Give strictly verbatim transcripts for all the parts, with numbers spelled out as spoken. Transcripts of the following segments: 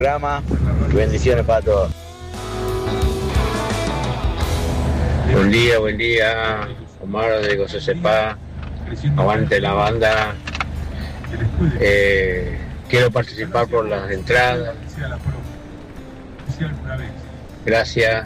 programa. Bendiciones para todos. Buen día, buen día. Omar de José Sepa. Aguante la banda. Eh, quiero participar por las entradas. Gracias.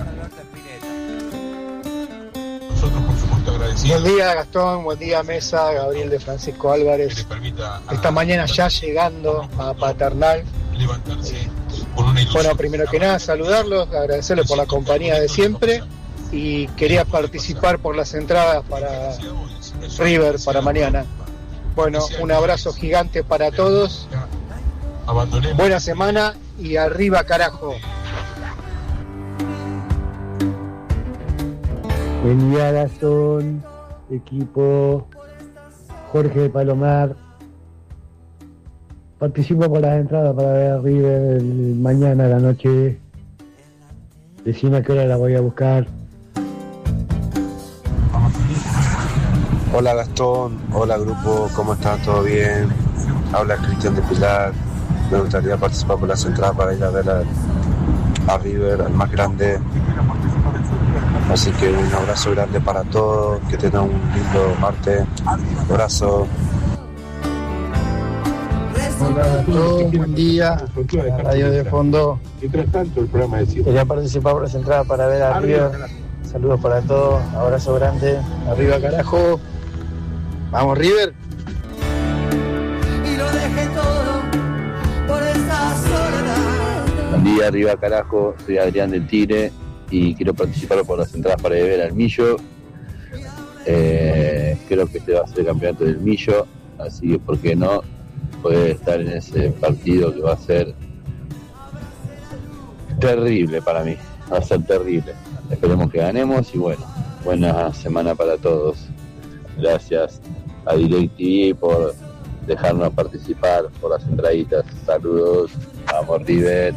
Nosotros, por supuesto, agradecidos. Buen día, Gastón. Buen día, Mesa. Gabriel de Francisco Álvarez. Esta mañana ya llegando a Paternal. Levantarse con una ilusión. Bueno, primero que nada, saludarlos, agradecerles por la compañía de siempre y quería participar por las entradas para River para mañana. Bueno, un abrazo gigante para todos. Buena semana y arriba, carajo. Buen día, Gastón, equipo, Jorge de Palomar. Participo por las entradas para ver a River el, mañana a la noche. Decime a qué hora la voy a buscar. Hola Gastón, hola grupo, ¿cómo están? ¿Todo bien? Habla Cristian de Pilar. Me gustaría participar por las entradas para ir a ver a, a River, al más grande. Así que un abrazo grande para todos, que tengan un lindo martes. Un abrazo. Hola a todos, buen día. Radio de fondo. Mientras tanto, el programa de siempre. Quería participar por las entradas para ver a River. Saludos para todos, abrazo grande. Arriba, carajo. Vamos, River. Y lo dejé todo por esa soledad. Buen día, arriba, carajo. Soy Adrián del Tigre y quiero participar por las entradas para ver al Millo. Eh, creo que este va a ser el campeonato del Millo, así que por qué no puede estar en ese partido que va a ser terrible para mí, va a ser terrible. Esperemos que ganemos y bueno, buena semana para todos. Gracias a DirecTV por dejarnos participar por las entraditas. Saludos, vamos River.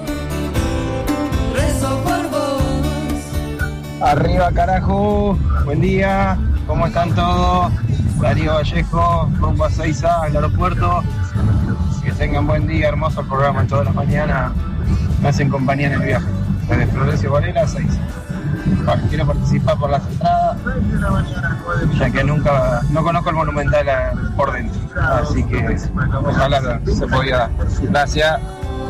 Arriba, carajo. Buen día. ¿Cómo están todos? Darío Vallejo, rumbo a Seiza, al aeropuerto. Que tengan buen día, hermoso el programa todas las mañanas. Me hacen compañía en el viaje. Desde Florencio Varela a Seiza. Bueno, quiero participar por las entradas, ya que nunca, no conozco el Monumental por dentro. Así que ojalá se podía dar. Gracias.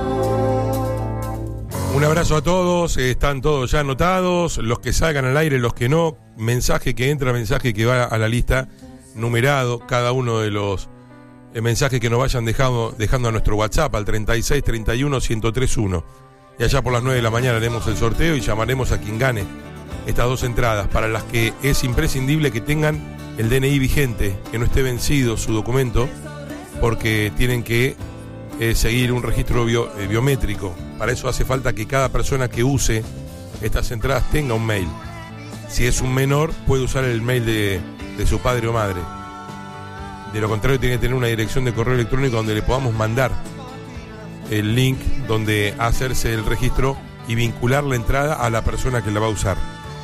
Un abrazo a todos, eh, están todos ya anotados, los que salgan al aire, los que no, mensaje que entra, mensaje que va a la lista, numerado, cada uno de los eh, mensajes que nos vayan dejando, dejando a nuestro WhatsApp al treinta y seis, treinta y uno, ciento tres uno. Y allá por las nueve de la mañana haremos el sorteo y llamaremos a quien gane estas dos entradas, para las que es imprescindible que tengan el D N I vigente, que no esté vencido su documento, porque tienen que eh, seguir un registro bio, eh, biométrico. Para eso hace falta que cada persona que use estas entradas tenga un mail. Si es un menor, puede usar el mail de, de su padre o madre. De lo contrario, tiene que tener una dirección de correo electrónico donde le podamos mandar el link donde hacerse el registro y vincular la entrada a la persona que la va a usar.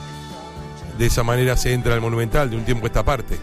De esa manera se entra al Monumental de un tiempo a esta parte.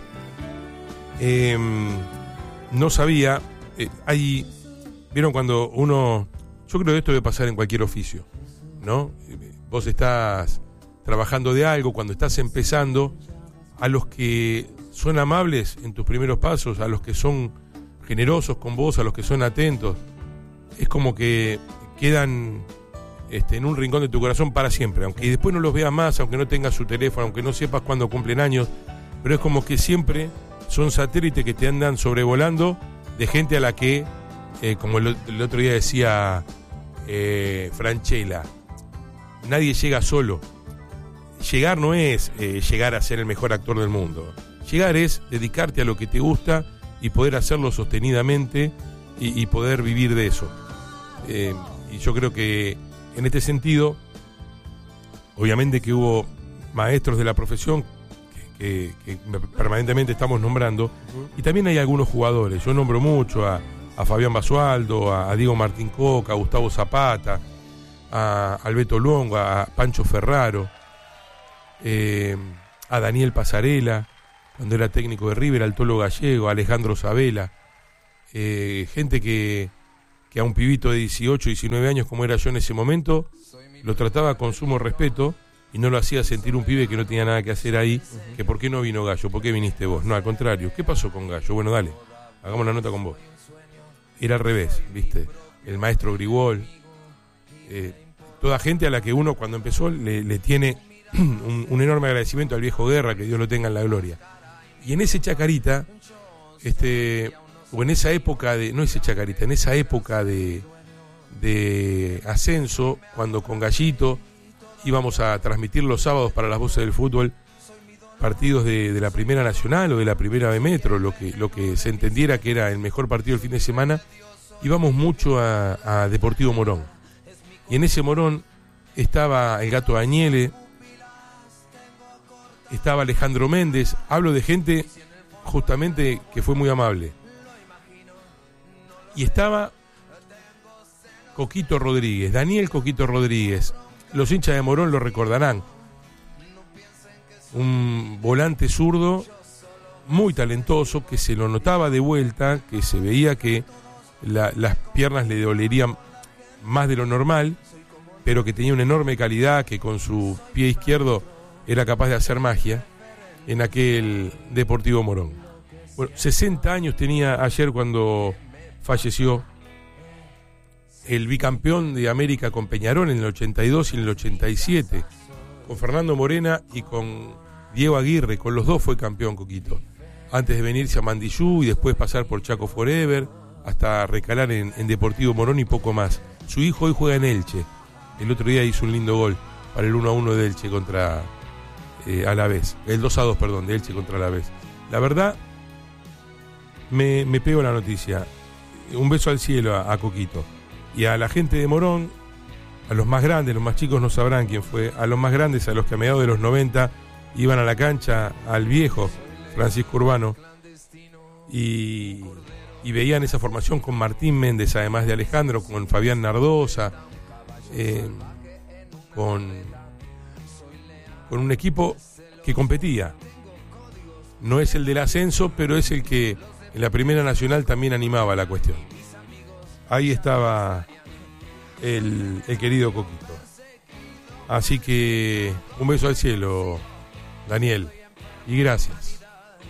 Eh, no sabía, eh, hay, vieron cuando uno, yo creo que esto debe pasar en cualquier oficio, ¿no? Vos estás trabajando de algo, cuando estás empezando, a los que son amables en tus primeros pasos, a los que son generosos con vos, a los que son atentos, es como que quedan este, en un rincón de tu corazón para siempre, aunque después no los veas más, aunque no tengas su teléfono, aunque no sepas cuándo cumplen años, pero es como que siempre son satélites que te andan sobrevolando de gente a la que, eh, como el, el otro día decía eh, Franchella, nadie llega solo. Llegar no es eh, llegar a ser el mejor actor del mundo. Llegar es dedicarte a lo que te gusta y poder hacerlo sostenidamente y, y poder vivir de eso. Eh, y yo creo que en este sentido, obviamente que hubo maestros de la profesión que, que, que permanentemente estamos nombrando, y también hay algunos jugadores. Yo nombro mucho a, a Fabián Basualdo, a, a Diego Martín Coca, a Gustavo Zapata, a Alberto Luongo, a Pancho Ferraro, eh, a Daniel Pasarela, cuando era técnico de River, al Tolo Gallego, a Alejandro Sabela, eh, gente que que a un pibito de dieciocho, diecinueve años como era yo en ese momento, lo trataba con sumo respeto y no lo hacía sentir un pibe que no tenía nada que hacer ahí, uh-huh. que por qué no vino Gallo, por qué viniste vos. No, al contrario, ¿qué pasó con Gallo? Bueno, dale, hagamos la nota con vos. Era al revés, ¿viste? El maestro Grigol, eh, toda gente a la que uno cuando empezó le, le tiene un, un enorme agradecimiento al viejo Guerra, que Dios lo tenga en la gloria. Y en ese Chacarita, este... o en esa época de, no ese Chacarita, en esa época de, de ascenso, cuando con Gallito íbamos a transmitir los sábados para las voces del fútbol partidos de, de la Primera Nacional o de la Primera B Metro, lo que, lo que se entendiera que era el mejor partido del fin de semana, íbamos mucho a, a Deportivo Morón. Y en ese Morón estaba el Gato Añele, estaba Alejandro Méndez, hablo de gente justamente que fue muy amable. Y estaba Coquito Rodríguez, Daniel Coquito Rodríguez. Los hinchas de Morón lo recordarán. Un volante zurdo muy talentoso, que se lo notaba de vuelta, que se veía que la, las piernas le dolerían más de lo normal, pero que tenía una enorme calidad, que con su pie izquierdo era capaz de hacer magia en aquel Deportivo Morón. Bueno, sesenta años tenía ayer cuando falleció el bicampeón de América con Peñarol en el ochenta y dos y en el ochenta y siete, con Fernando Morena y con Diego Aguirre, con los dos fue campeón Coquito, antes de venirse a Mandillú y después pasar por Chaco Forever, hasta recalar en, en Deportivo Morón y poco más. Su hijo hoy juega en Elche, el otro día hizo un lindo gol para el uno a uno de Elche contra eh, Alavés, el dos a dos, perdón, de Elche contra Alavés. La verdad, me, me pego la noticia. Un beso al cielo a, a Coquito. Y a la gente de Morón, a los más grandes, los más chicos no sabrán quién fue, a los más grandes, a los que a mediados de los noventa iban a la cancha, al viejo Francisco Urbano, y, y veían esa formación con Martín Méndez, además de Alejandro, con Fabián Nardosa, eh, con, con un equipo que competía. No es el del ascenso, pero es el que en la Primera Nacional también animaba la cuestión. Ahí estaba el, el querido Coquito. Así que un beso al cielo, Daniel, y gracias.